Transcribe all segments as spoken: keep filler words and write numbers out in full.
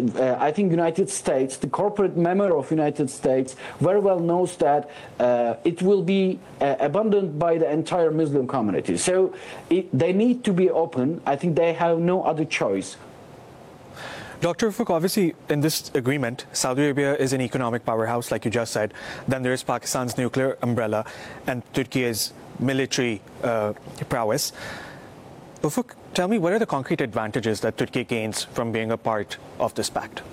uh, I think United States, the corporate member of United States, very well knows that uh, it will be uh, abandoned by the entire Muslim community. So it, they need to be open. I think they have no other choice. Doctor Ufuk, obviously, in this agreement, Saudi Arabia is an economic powerhouse, like you just said. Then there is Pakistan's nuclear umbrella and Turkey's military uh, prowess. Ufuk, tell me, what are the concrete advantages that Turkey gains from being a part of this pact?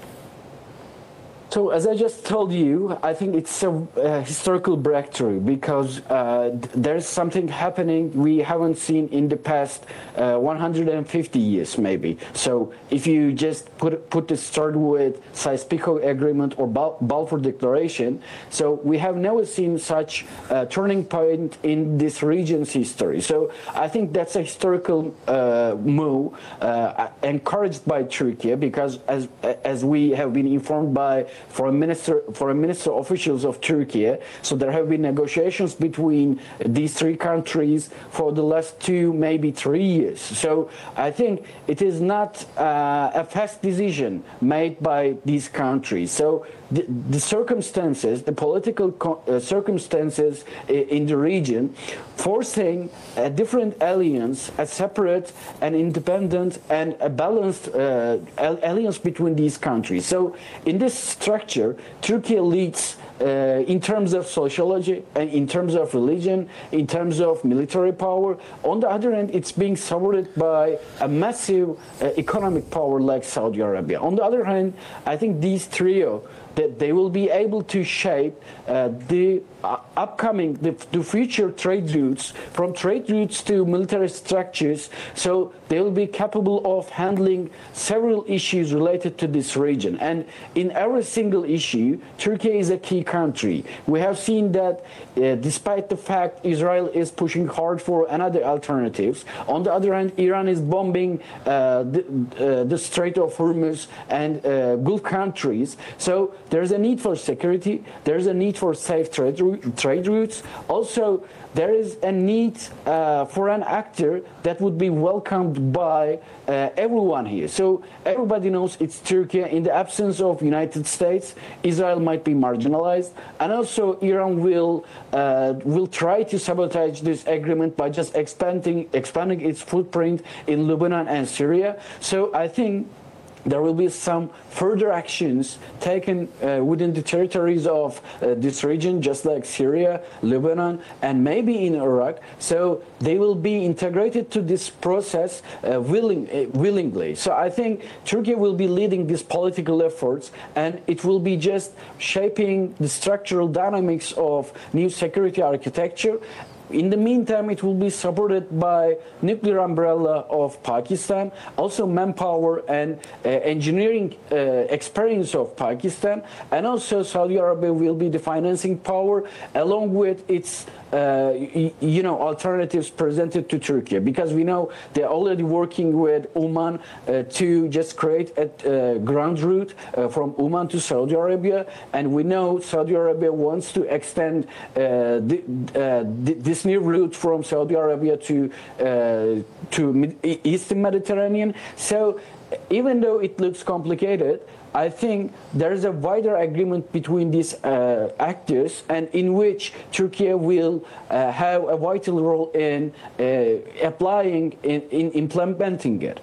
So, as I just told you, I think it's a uh, historical breakthrough because uh, there's something happening we haven't seen in the past uh, one hundred fifty years, maybe. So, if you just put put this start with Sykes-Picot Agreement or Bal Balfour Declaration, so we have never seen such a turning point in this region's history. So, I think that's a historical uh, move uh, encouraged by Turkey because, as as we have been informed by foreign minister foreign minister officials of Turkey, so there have been negotiations between these three countries for the last two, maybe three years. So I think it is not uh, a fast decision made by these countries. So the, the circumstances, the political uh, circumstances in the region, forcing a different alliance, a separate and independent and a balanced uh, alliance between these countries. So in this structure, Turkey leads Uh, in terms of sociology, and in terms of religion, in terms of military power. On the other hand, it's being supported by a massive uh, economic power like Saudi Arabia. On the other hand, I think these trio, that they will be able to shape uh, the uh, upcoming, the, the future trade routes, from trade routes to military structures, so they will be capable of handling several issues related to this region. And in every single issue, Turkey is a key country. We have seen that uh, despite the fact Israel is pushing hard for another alternatives, on the other hand, Iran is bombing uh, the, uh, the Strait of Hormuz and uh, Gulf countries. So there's a need for security, there's a need for safe trade, trade routes. Also, there is a need uh, for an actor that would be welcomed by uh, everyone here. So everybody knows it's Turkey. In the absence of United States, Israel might be marginalized, and also Iran will uh, will try to sabotage this agreement by just expanding expanding its footprint in Lebanon and Syria. So I think there will be some further actions taken uh, within the territories of uh, this region, just like Syria, Lebanon, and maybe in Iraq. So they will be integrated to this process uh, willing, uh, willingly. So I think Turkey will be leading these political efforts, and it will be just shaping the structural dynamics of new security architecture. In the meantime, it will be supported by nuclear umbrella of Pakistan, also manpower and uh, engineering uh, experience of Pakistan, and also Saudi Arabia will be the financing power along with its uh, you know alternatives presented to Turkey, because we know they're already working with Oman uh, to just create a uh, ground route uh, from Oman to Saudi Arabia, and we know Saudi Arabia wants to extend uh, the, uh, this new route from Saudi Arabia to uh, to Eastern Mediterranean. So even though it looks complicated, I think there is a wider agreement between these uh, actors, and in which Turkey will uh, have a vital role in uh, applying, in, in implementing it.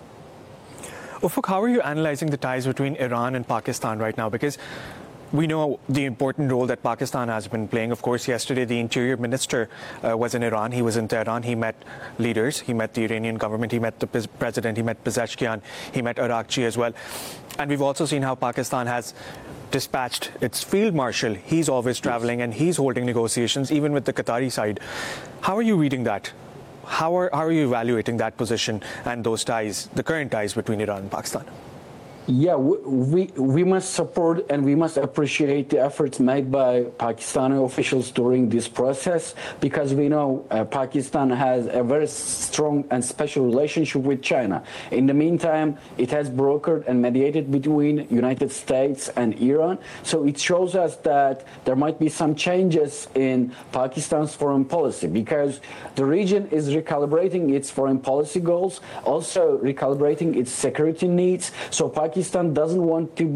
Ufuk, how are you analyzing the ties between Iran and Pakistan right now? Because we know the important role that Pakistan has been playing. Of course, yesterday the interior minister uh, was in Iran. He was in Tehran. He met leaders. He met the Iranian government. He met the president. He met Pezeshkian. He met Arakchi as well. And we've also seen how Pakistan has dispatched its field marshal. He's always traveling and he's holding negotiations, even with the Qatari side. How are you reading that? How are, how are you evaluating that position and those ties, the current ties between Iran and Pakistan? Yeah, we, we must support and we must appreciate the efforts made by Pakistani officials during this process, because we know uh, Pakistan has a very strong and special relationship with China. In the meantime, it has brokered and mediated between United States and Iran. So it shows us that there might be some changes in Pakistan's foreign policy, because the region is recalibrating its foreign policy goals, also recalibrating its security needs. So Pakistan Pakistan doesn't want to